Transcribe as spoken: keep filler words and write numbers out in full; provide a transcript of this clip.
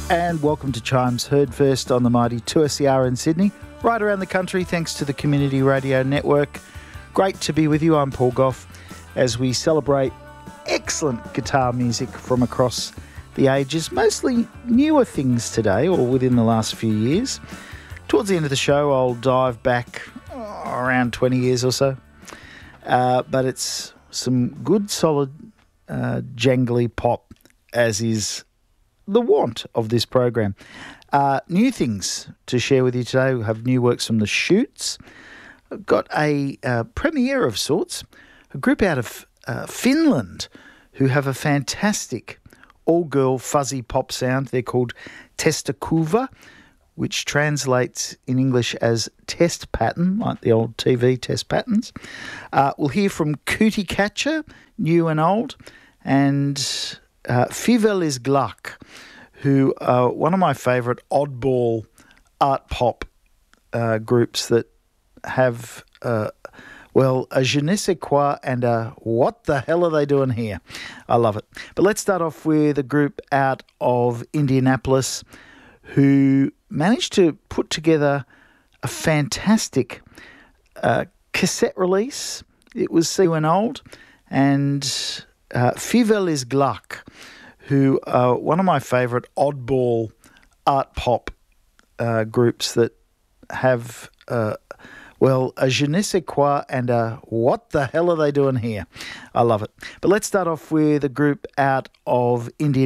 And welcome to Chimes, heard first on the mighty two S E R in Sydney, right around the country thanks to the Community Radio Network. Great to be with you. I'm Paul Gough as we celebrate excellent guitar music from across the ages, mostly newer things today or within the last few years. Towards the end of the show, I'll dive back oh, around twenty years or so. Uh, but it's some good, solid, uh, jangly pop, as is the want of this program. Uh, new things to share with you today. We have new works from the Shoots. I've got a uh, premiere of sorts, a group out of uh, Finland who have a fantastic all-girl fuzzy pop sound. They're called Testakuva, which translates in English as test pattern, like the old T V test patterns. Uh, we'll hear from Cootie Catcher, new and old, and uh, Fivel is Gluck, who are one of my favourite oddball art pop uh, groups that have, uh, well, a je ne sais quoi and a what the hell are they doing here? I love it. But let's start off with a group out of Indianapolis who managed to put together a fantastic uh, cassette release. It was new and old, and uh, Fivel is Gluck, who are one of my favourite oddball art pop uh, groups that have, uh, well, a je ne sais quoi and a what the hell are they doing here? I love it. But let's start off with a group out of Indianapolis.